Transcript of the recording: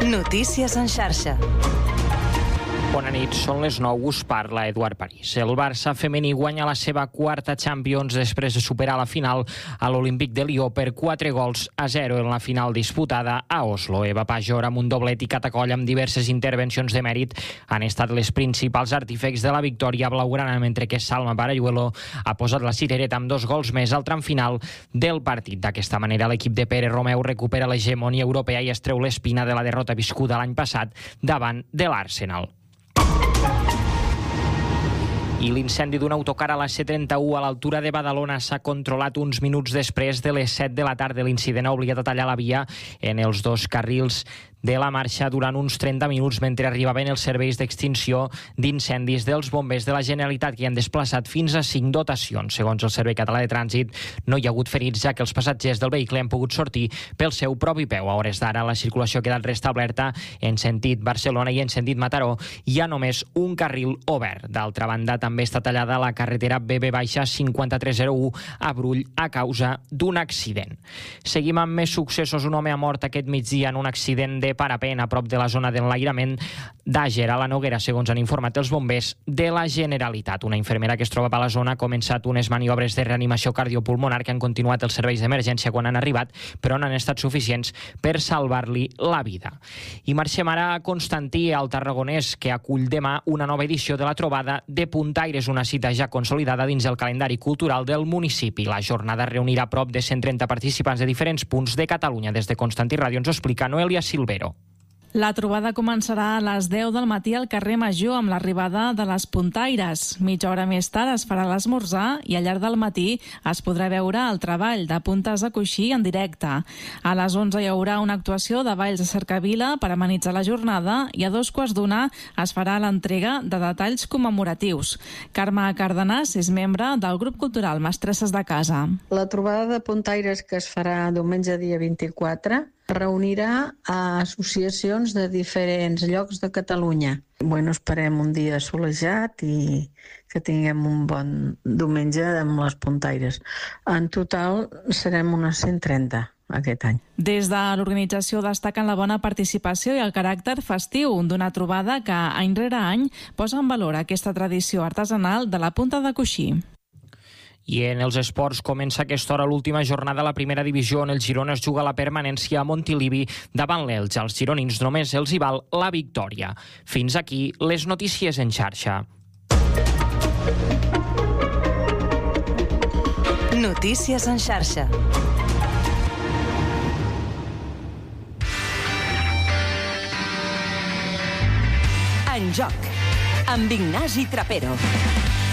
Notícies en xarxa. Bona nit, són les 9, us parla Eduard París. El Barça femení guanya la seva quarta Champions després de superar la final a l'Olímpic de Lió per 4-0 en la final disputada a Oslo. Eva Pajor, amb un doblet i Catacoll amb diverses intervencions de mèrit, han estat les principals artífecs de la victòria blaugrana, mentre que Salma Paralluelo ha posat la cirereta amb 2 gols més al tram final del partit. D'aquesta manera, l'equip de Pere Romeu recupera l'hegemonia europea i es treu l'espina de la derrota viscuda l'any passat davant de l'Arsenal. I l'incendi d'un autocar a la C31 a l'altura de Badalona s'ha controlat uns minuts després de les 7 de la tarda. L'incident ha obligat a tallar la via en els 2 carrils de la marxa durant uns 30 minuts mentre arribaven els serveis d'extinció d'incendis dels bombers de la Generalitat, que han desplaçat fins a 5 dotacions. Segons el Servei Català de Trànsit, no hi ha hagut ferits, ja que els passatgers del vehicle han pogut sortir pel seu propi peu. A hores d'ara, la circulació ha quedat restablerta en sentit Barcelona i en sentit Mataró. Hi ha només un carril obert. D'altra banda, també està tallada la carretera BB-5301 a Brull a causa d'un accident. Seguim amb més successos. Un home ha mort aquest migdia en un accident de parapent a prop de la zona d'enlairament d'Àger, a la Noguera, segons han informat els bombers de la Generalitat. Una infermera que es trobava a la zona ha començat unes maniobres de reanimació cardiopulmonar que han continuat els serveis d'emergència quan han arribat, però no han estat suficients per salvar-li la vida. I marxem ara a Constantí, al Tarragonès, que acull demà una nova edició de la trobada de puntaires, una cita ja consolidada dins el calendari cultural del municipi. La jornada reunirà prop de 130 participants de diferents punts de Catalunya. Des de Constantí Ràdio ens ho explica Noelia Silvero. La trobada començarà a les 10 del matí al carrer Major amb l'arribada de les puntaires. Mitja hora més tard es farà l'esmorzar i al llarg del matí es podrà veure el treball de puntes a coixí en directe. A les 11 hi haurà una actuació de balls de cercavila per amenitzar la jornada i a 2:15 es farà l'entrega de detalls commemoratius. Carme Cardenàs és membre del grup cultural Mestresses de Casa. La trobada de puntaires que es farà diumenge dia 24 reunirà a associacions de diferents llocs de Catalunya. Esperem un dia solejat i que tinguem un bon diumenge amb les puntaires. En total serem unes 130 aquest any. Des de l'organització destaquen la bona participació i el caràcter festiu d'una trobada que any rere any posa en valor aquesta tradició artesanal de la punta de coixí. I en els esports comença a aquesta hora l'última jornada a la primera divisió, on el Girona es juga la permanència a Montilivi davant l'Elx. Als gironins només els hi val la victòria. Fins aquí les notícies en xarxa. Notícies en xarxa. En joc, amb Ignasi Trapero.